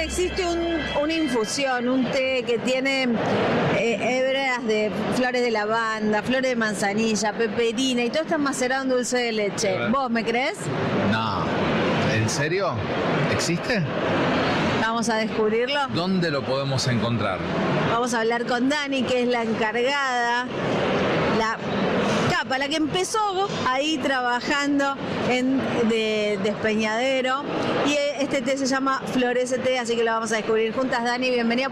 existe una infusión, un té que tiene hebras de flores de lavanda, flores de manzanilla, peperina y todo está macerado en dulce de leche. ¿Vos me crees? No. ¿En serio? ¿Existe? Vamos a descubrirlo. ¿Dónde lo podemos encontrar? Vamos a hablar con Dani, que es la encargada, la que empezó ahí trabajando de Despeñadero. Y este té se llama Florece Té, así que lo vamos a descubrir juntas. Dani, bienvenida.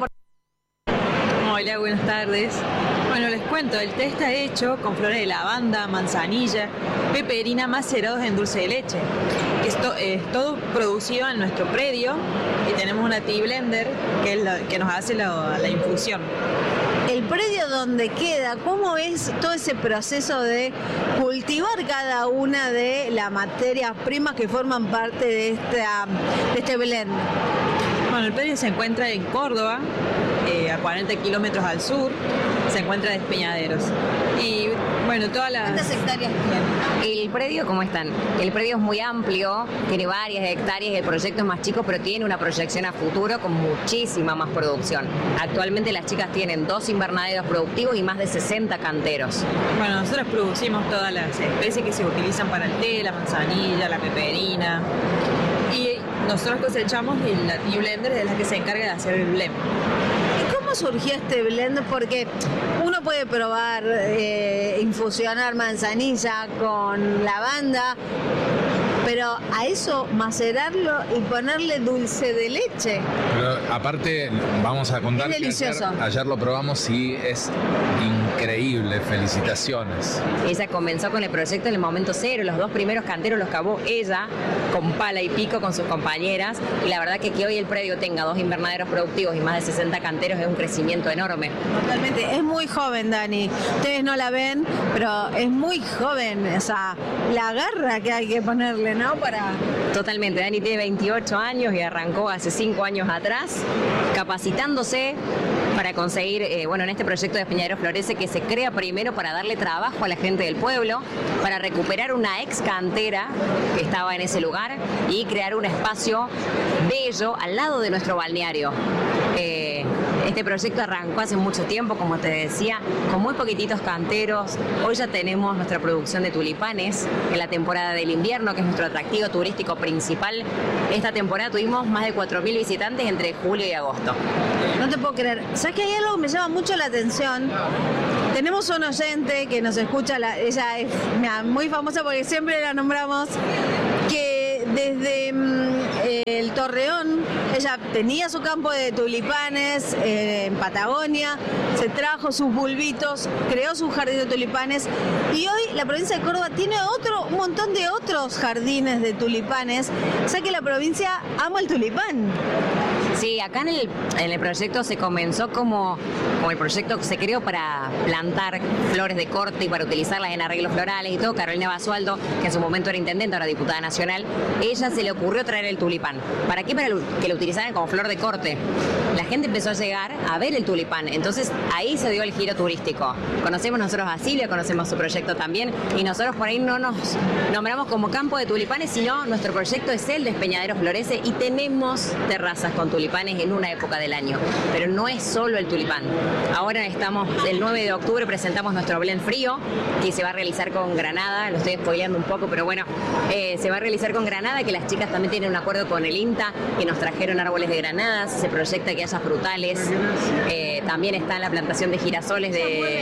Hola, buenas tardes. Bueno, les cuento, el té está hecho con flores de lavanda, manzanilla, peperina macerados en dulce de leche. Esto es todo producido en nuestro predio y tenemos una tea blender que es que nos hace la infusión. El predio donde queda, ¿cómo es todo ese proceso de cultivar cada una de las materias primas que forman parte de este blend? Bueno, el predio se encuentra en Córdoba, a 40 kilómetros al sur, se encuentra Despeñaderos. Y bueno, ¿Cuántas hectáreas tiene? El predio, ¿cómo están? El predio es muy amplio, tiene varias hectáreas, el proyecto es más chico, pero tiene una proyección a futuro con muchísima más producción. Actualmente las chicas tienen 2 invernaderos productivos y más de 60 canteros. Bueno, nosotros producimos todas las especies que se utilizan para el té, la manzanilla, la peperina. Y nosotros cosechamos y la tea blender es la que se encarga de hacer el blend. ¿Y cómo surgió este blend? Porque uno puede probar infusionar manzanilla con lavanda, pero a eso macerarlo y ponerle dulce de leche. Pero aparte, vamos a contar es delicioso. Que ayer lo probamos y es increíble. Felicitaciones. Ella comenzó con el proyecto en el momento cero. Los 2 primeros canteros los cavó ella con pala y pico con sus compañeras. Y la verdad que hoy el predio tenga 2 invernaderos productivos y más de 60 canteros es un crecimiento enorme. Totalmente. Es muy joven, Dani. Ustedes no la ven, pero es muy joven. O sea, la garra que hay que ponerle, ¿no? Totalmente. Dani tiene 28 años y arrancó hace 5 años atrás, capacitándose para conseguir, en este proyecto de Despeñadero Florece, que se crea primero para darle trabajo a la gente del pueblo, para recuperar una ex cantera que estaba en ese lugar y crear un espacio bello al lado de nuestro balneario. Este proyecto arrancó hace mucho tiempo, como te decía, con muy poquititos canteros. Hoy ya tenemos nuestra producción de tulipanes en la temporada del invierno, que es nuestro atractivo turístico principal. Esta temporada tuvimos más de 4.000 visitantes entre julio y agosto. No te puedo creer. ¿Sabes que hay algo que me llama mucho la atención? Tenemos un oyente que nos escucha, ella es muy famosa porque siempre la nombramos, que desde el Torreón, ella tenía su campo de tulipanes en Patagonia, se trajo sus bulbitos, creó su jardín de tulipanes y hoy la provincia de Córdoba tiene un montón de otros jardines de tulipanes. O sea que la provincia ama el tulipán. Sí, acá en el proyecto se comenzó como el proyecto que se creó para plantar flores de corte y para utilizarlas en arreglos florales y todo. Carolina Basualdo, que en su momento era intendente, ahora diputada nacional, ella se le ocurrió traer el tulipán. ¿Para qué? Para que lo utilizaran como flor de corte. La gente empezó a llegar a ver el tulipán, entonces ahí se dio el giro turístico. Conocemos nosotros a Silvia, conocemos su proyecto también y nosotros por ahí no nos nombramos como campo de tulipanes, sino nuestro proyecto es el Despeñadero Florece y tenemos terrazas con tulipanes en una época del año, pero no es solo el tulipán. Ahora el 9 de octubre presentamos nuestro blend frío, que se va a realizar con granada, lo estoy spoileando un poco, pero bueno, se va a realizar con granada, que las chicas también tienen un acuerdo con el INTA, que nos trajeron árboles de granadas, se proyecta que haya frutales, también está en la plantación de girasoles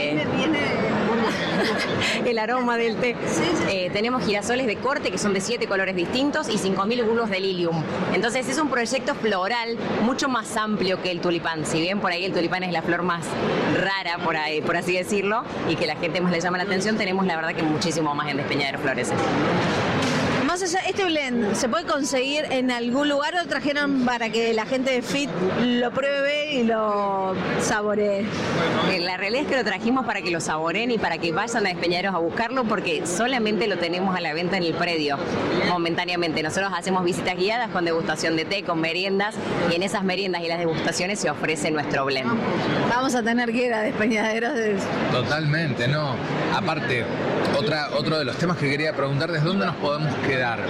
el aroma del té. Tenemos girasoles de corte que son de 7 colores distintos y 5.000 bulbos de lilium. Entonces es un proyecto floral mucho más amplio que el tulipán. Si bien por ahí el tulipán es la flor más rara, por así decirlo, y que la gente más le llama la atención, tenemos la verdad que muchísimo más en Despeñadero Florece. Más allá, ¿este blend se puede conseguir en algún lugar o trajeron para que la gente de FIT lo pruebe y lo saboree? La realidad es que lo trajimos para que lo saboreen y para que vayan a Despeñaderos a buscarlo, porque solamente lo tenemos a la venta en el predio, momentáneamente. Nosotros hacemos visitas guiadas con degustación de té, con meriendas, y en esas meriendas y las degustaciones se ofrece nuestro blend. Vamos a tener que ir a Despeñaderos. Totalmente, no. Aparte, Otro de los temas que quería preguntar, ¿desde dónde nos podemos quedar?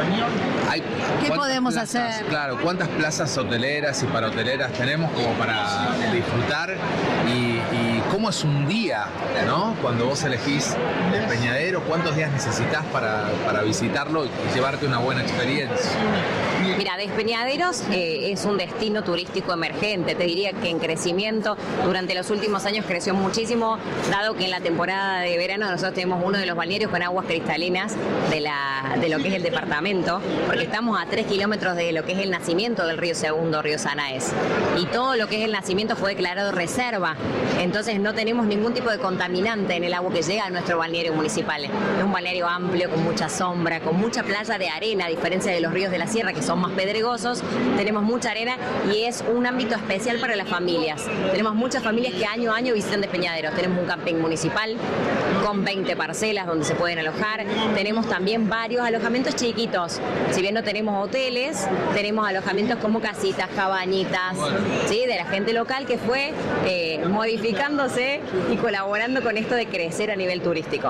¿Qué podemos plazas, hacer? Claro, ¿cuántas plazas hoteleras y parahoteleras tenemos como para disfrutar? Y cómo es un día, ¿no? Cuando vos elegís Despeñadero, ¿cuántos días necesitas para visitarlo y llevarte una buena experiencia? Mira, Despeñaderos es un destino turístico emergente, te diría que en crecimiento. Durante los últimos años creció muchísimo, dado que en la temporada de verano nosotros tenemos uno de los balnearios con aguas cristalinas de lo que es el departamento, porque estamos a 3 kilómetros de lo que es el nacimiento del río Segundo, río Sanaes. Y todo lo que es el nacimiento fue declarado reserva, entonces no tenemos ningún tipo de contaminante en el agua que llega a nuestro balneario municipal. Es un balneario amplio, con mucha sombra, con mucha playa de arena, a diferencia de los ríos de la sierra, que son más pedregosos. Tenemos mucha arena y es un ámbito especial para las familias. Tenemos muchas familias que año a año visitan Despeñaderos. Tenemos un camping municipal con 20 parcelas donde se pueden alojar. Tenemos también varios alojamientos chiquitos. Si bien no tenemos hoteles, tenemos alojamientos como casitas, cabañitas, ¿sí? De la gente local que fue modificándose y colaborando con esto de crecer a nivel turístico.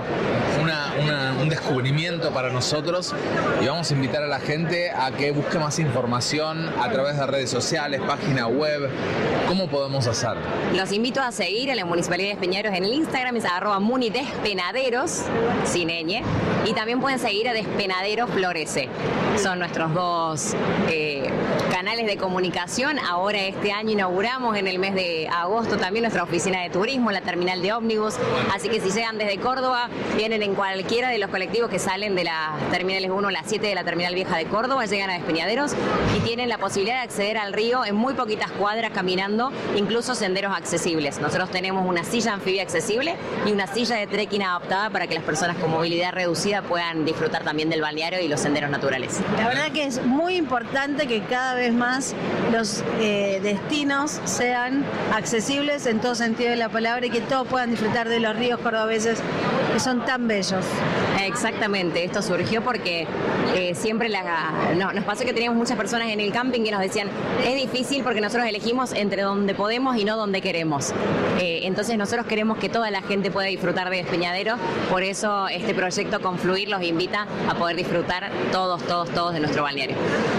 Un descubrimiento para nosotros, y vamos a invitar a la gente a que busque más información a través de redes sociales, página web. ¿Cómo podemos hacer? Los invito a seguir a la Municipalidad de Despeñaderos en el Instagram, es @munidespenaderos, sin ñ, y también pueden seguir a Despeñaderos Florece. Son nuestros dos canales de comunicación. Ahora este año inauguramos en el mes de agosto también nuestra oficina de turismo, la terminal de ómnibus, así que si llegan desde Córdoba, vienen en cualquiera de los colectivos que salen de las terminales 1 a las 7 de la terminal vieja de Córdoba, llegan a Despeñaderos y tienen la posibilidad de acceder al río en muy poquitas cuadras caminando, incluso senderos accesibles. Nosotros tenemos una silla anfibia accesible y una silla de trekking adaptada para que las personas con movilidad reducida puedan disfrutar también del balneario y los senderos naturales. La verdad que es muy importante que cada vez más los destinos sean accesibles en todo sentido de la palabra y que todos puedan disfrutar de los ríos cordobeses que son tan bellos. Exactamente, esto surgió porque siempre nos pasó que teníamos muchas personas en el camping que nos decían, es difícil porque nosotros elegimos entre donde podemos y no donde queremos. Entonces nosotros queremos que toda la gente pueda disfrutar de Despeñaderos, por eso este proyecto Confluir los invita a poder disfrutar todos de nuestro balneario.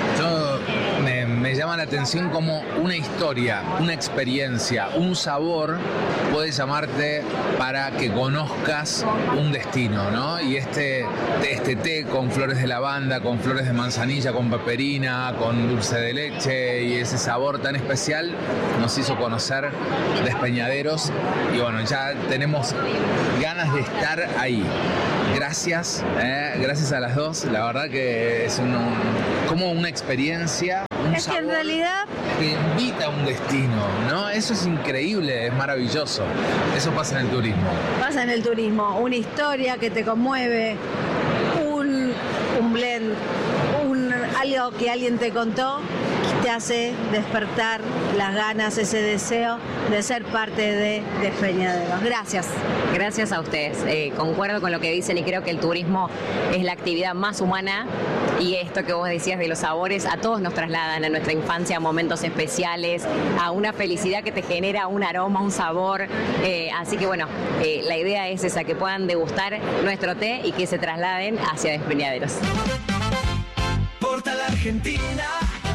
Me llama la atención como una historia, una experiencia, un sabor puede llamarte para que conozcas un destino, ¿no? Y este té con flores de lavanda, con flores de manzanilla, con peperina, con dulce de leche y ese sabor tan especial nos hizo conocer Despeñaderos y bueno, ya tenemos ganas de estar ahí. Gracias a las dos, la verdad que es como una experiencia, un es que en realidad que invita a un destino, ¿no? Eso es increíble, es maravilloso. Eso pasa en el turismo. Pasa en el turismo, una historia que te conmueve, un blend, algo que alguien te contó, te hace despertar las ganas, ese deseo de ser parte de Despeñaderos. Gracias. Gracias a ustedes. Concuerdo con lo que dicen y creo que el turismo es la actividad más humana y esto que vos decías de los sabores a todos nos trasladan a nuestra infancia, a momentos especiales, a una felicidad que te genera un aroma, un sabor. Así que bueno, la idea es esa, que puedan degustar nuestro té y que se trasladen hacia Despeñaderos. Portal Argentina,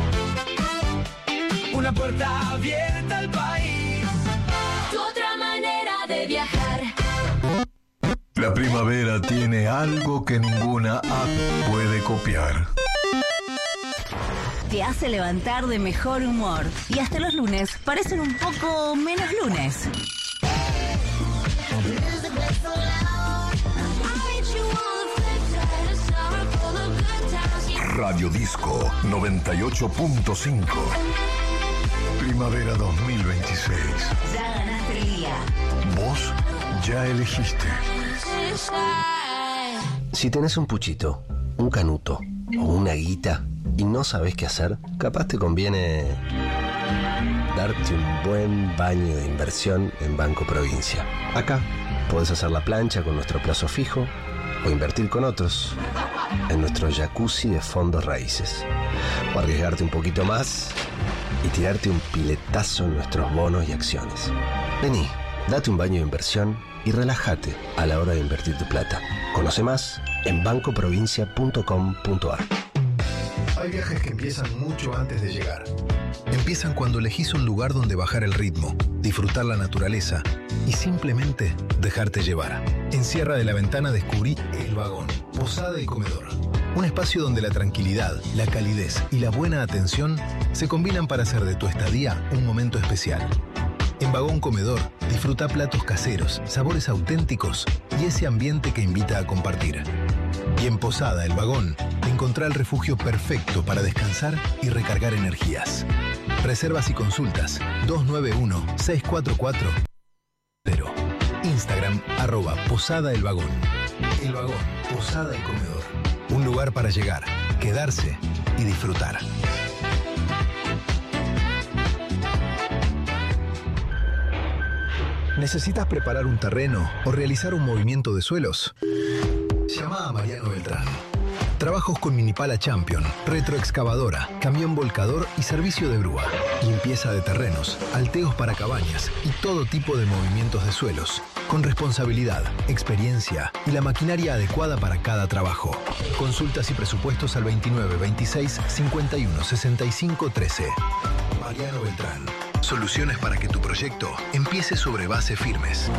una puerta abierta al país. Tu otra manera de viajar. La primavera tiene algo que ninguna app puede copiar. Te hace levantar de mejor humor y hasta los lunes parecen un poco menos lunes. Radio Disco 98.5. Primavera 2026. Ya ganaste el día. Vos ya elegiste. Si tenés un puchito, un canuto o una guita y no sabés qué hacer, capaz te conviene darte un buen baño de inversión en Banco Provincia. Acá podés hacer la plancha con nuestro plazo fijo o invertir con otros en nuestro jacuzzi de fondos raíces. O arriesgarte un poquito más y tirarte un piletazo en nuestros bonos y acciones. Vení, date un baño de inversión y y relájate a la hora de invertir tu plata. Conoce más en bancoprovincia.com.ar. Hay viajes que empiezan mucho antes de llegar. Empiezan cuando elegís un lugar donde bajar el ritmo, disfrutar la naturaleza y simplemente dejarte llevar. En Sierra de la Ventana descubrí El Vagón, posada y comedor. Un espacio donde la tranquilidad, la calidez y la buena atención se combinan para hacer de tu estadía un momento especial. En Vagón Comedor, disfruta platos caseros, sabores auténticos y ese ambiente que invita a compartir. Y en Posada El Vagón, encontrá el refugio perfecto para descansar y recargar energías. Reservas y consultas 291-644-0. Instagram @Posada El Vagón. El Vagón, Posada y Comedor. Un lugar para llegar, quedarse y disfrutar. ¿Necesitas preparar un terreno o realizar un movimiento de suelos? Llama a Mariano Beltrán. Trabajos con Minipala Champion, retroexcavadora, camión volcador y servicio de grúa. Limpieza de terrenos, alteos para cabañas y todo tipo de movimientos de suelos. Con responsabilidad, experiencia y la maquinaria adecuada para cada trabajo. Consultas y presupuestos al 29 26 51 65 13. Mariano Beltrán. Soluciones para que tu proyecto empiece sobre bases firmes.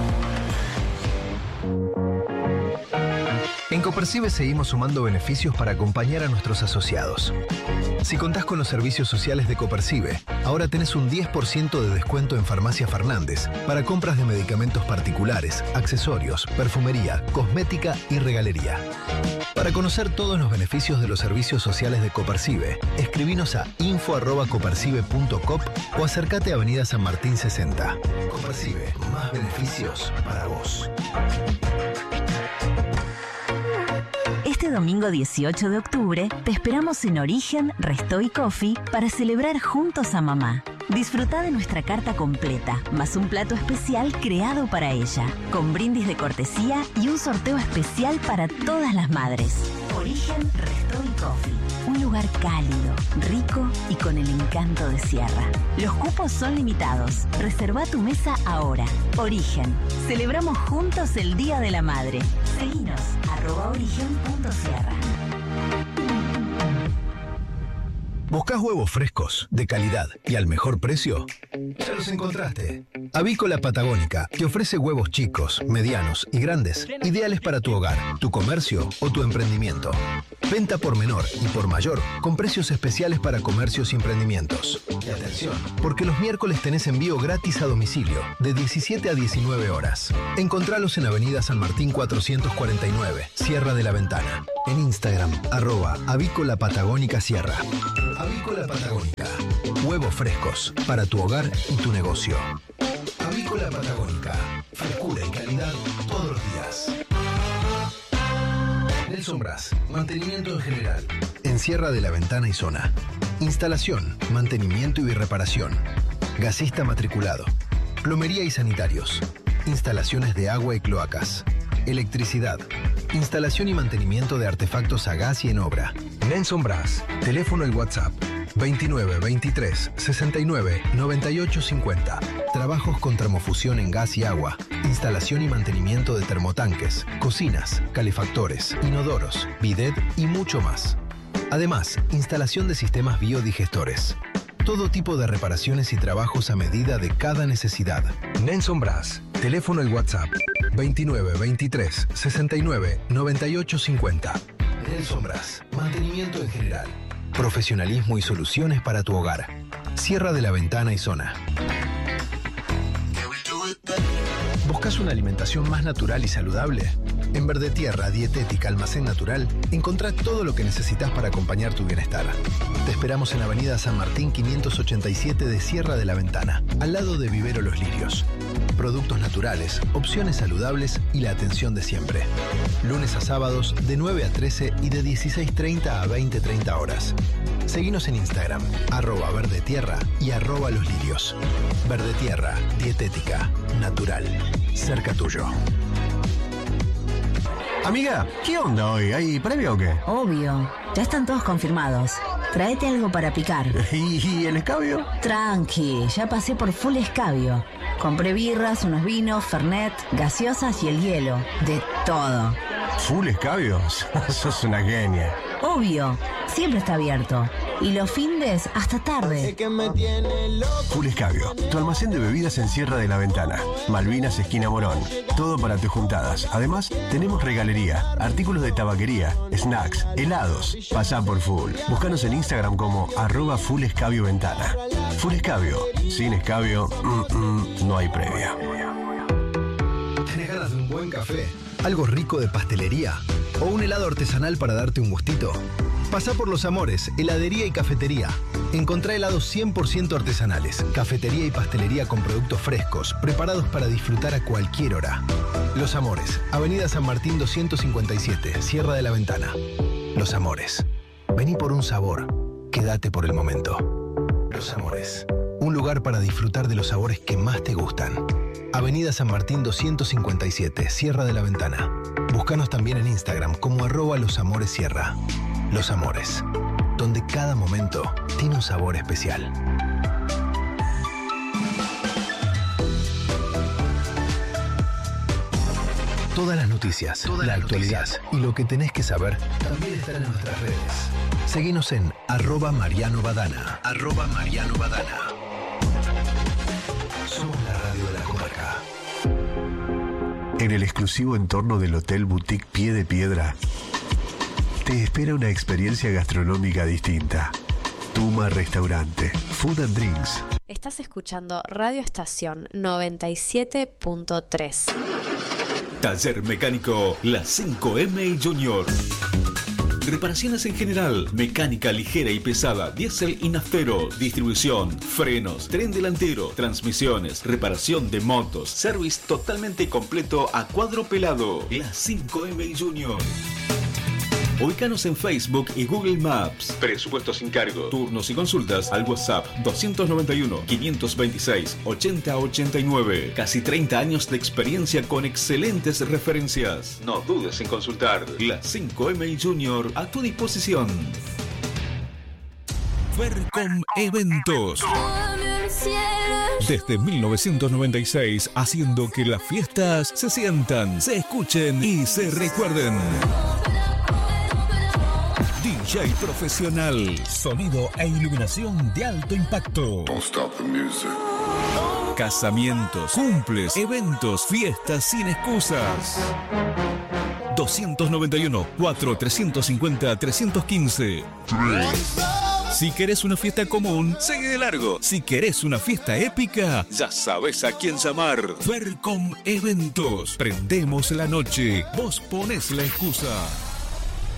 En Copercibe seguimos sumando beneficios para acompañar a nuestros asociados. Si contás con los servicios sociales de Copercibe, ahora tenés un 10% de descuento en Farmacia Fernández para compras de medicamentos particulares, accesorios, perfumería, cosmética y regalería. Para conocer todos los beneficios de los servicios sociales de Copercibe, escribinos a info@copercibe.coop o acércate a Avenida San Martín 60. Copercibe, más beneficios para vos. Este domingo 18 de octubre te esperamos en Origen, Resto y Coffee para celebrar juntos a mamá. Disfruta de nuestra carta completa, más un plato especial creado para ella, con brindis de cortesía y un sorteo especial para todas las madres. Origen, Resto y Coffee. Un lugar cálido, rico y con el encanto de Sierra. Los cupos son limitados. Reserva tu mesa ahora. Origen. Celebramos juntos el Día de la Madre. Seguinos @origen.sierra. ¿Buscás huevos frescos, de calidad y al mejor precio? Ya los encontraste. Avícola Patagónica te ofrece huevos chicos, medianos y grandes, ideales para tu hogar, tu comercio o tu emprendimiento. Venta por menor y por mayor, con precios especiales para comercios y emprendimientos. Y atención, porque los miércoles tenés envío gratis a domicilio, de 17 a 19 horas. Encontralos en Avenida San Martín 449, Sierra de la Ventana. En Instagram, @Avícola Patagónica Sierra. Avícola Patagónica. Huevos frescos para tu hogar y tu negocio. Avícola Patagónica. Frescura y calidad todos los días. Nelson Brás. Mantenimiento en general. En Sierra de la Ventana y zona. Instalación, mantenimiento y reparación. Gasista matriculado. Plomería y sanitarios. Instalaciones de agua y cloacas. Electricidad. Instalación y mantenimiento de artefactos a gas y en obra. Nelson Brás. Teléfono y WhatsApp 29 23 69 98 50. Trabajos con termofusión en gas y agua. Instalación y mantenimiento de termotanques, cocinas, calefactores, inodoros, bidet y mucho más. Además, instalación de sistemas biodigestores. Todo tipo de reparaciones y trabajos a medida de cada necesidad. Nelson Brás. Teléfono y WhatsApp 29 23 69 98 50. Nelson Brás. Mantenimiento en general. Profesionalismo y soluciones para tu hogar. Sierra de la Ventana y zona. ¿Buscas una alimentación más natural y saludable? En Verde Tierra, Dietética Almacén Natural, encontrás todo lo que necesitas para acompañar tu bienestar. Te esperamos en Avenida San Martín 587 de Sierra de la Ventana, al lado de Vivero Los Lirios. Productos naturales, opciones saludables y la atención de siempre. Lunes a sábados de 9 a 13 y de 16:30 a 20:30 horas. Seguinos en Instagram, @verdetierra y @loslirios. Verde Tierra, dietética, natural, cerca tuyo. Amiga, ¿qué onda hoy? ¿Hay previo o qué? Obvio. Ya están todos confirmados. tráete algo para picar. ¿Y el escabio? Tranqui, ya pasé por Full Escabio. Compré birras, unos vinos, fernet, gaseosas y el hielo. De todo. ¿Full Escabios? Sos una genia. Obvio, siempre está abierto. Y los findes hasta tarde. Full Escabio, tu almacén de bebidas en Sierra de la Ventana. Malvinas, esquina Morón. Todo para tus juntadas. Además, tenemos regalería, artículos de tabaquería, snacks, helados. Pasá por Full. Búscanos en Instagram como @FullEscabioVentana. Full Escabio. Sin escabio, no hay previa. ¿Tenés ganas de un buen café? ¿Algo rico de pastelería? ¿O un helado artesanal para darte un gustito? Pasá por Los Amores, heladería y cafetería. Encontrá helados 100% artesanales, cafetería y pastelería con productos frescos, preparados para disfrutar a cualquier hora. Los Amores, Avenida San Martín 257, Sierra de la Ventana. Los Amores. Vení por un sabor, quédate por el momento. Los Amores. Un lugar para disfrutar de los sabores que más te gustan. Avenida San Martín 257, Sierra de la Ventana. Búscanos también en Instagram como @losamoresierra. Los Amores, donde cada momento tiene un sabor especial. Todas las noticias, la actualidad y lo que tenés que saber también están en nuestras redes. Seguinos en @MarianoBadana. @MarianoBadana. Somos la radio de la comarca. En el exclusivo entorno del Hotel Boutique Pie de Piedra, te espera una experiencia gastronómica distinta. Tuma Restaurante, Food and Drinks. Estás escuchando Radio Estación 97.3. Taller Mecánico La 5M y Junior. Reparaciones en general, mecánica ligera y pesada, diésel y naftero, distribución, frenos, tren delantero, transmisiones, reparación de motos, service totalmente completo a cuadro pelado. La 5M y Junior. Ubícanos en Facebook y Google Maps. Presupuesto sin cargo. Turnos y consultas al WhatsApp 291-526-8089. Casi 30 años de experiencia con excelentes referencias. No dudes en consultar. La 5M y Junior a tu disposición. Fercom Eventos. Desde 1996, haciendo que las fiestas se sientan, se escuchen y se recuerden. DJ profesional, sonido e iluminación de alto impacto. Casamientos, cumples, eventos, fiestas sin excusas. 291-4350-315. Si querés una fiesta común, sigue de largo. Si querés una fiesta épica, ya sabes a quién llamar. Fercom Eventos. Prendemos la noche, vos ponés la excusa.